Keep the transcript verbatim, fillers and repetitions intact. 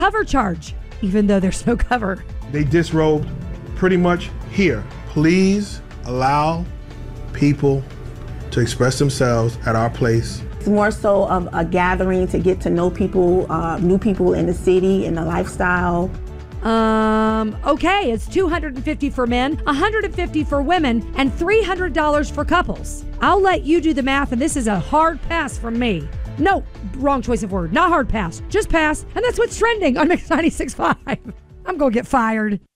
cover charge, even though there's no cover. They disrobed pretty much here. Please allow people to express themselves at our place. It's more so of a gathering to get to know people, uh, new people in the city and the lifestyle. Um, okay, it's two hundred fifty dollars for men, one hundred fifty dollars for women, and three hundred dollars for couples. I'll let you do the math, and this is a hard pass from me. No, wrong choice of word. Not hard pass, just pass, and that's what's trending on Mix ninety-six point five. I'm going to get fired.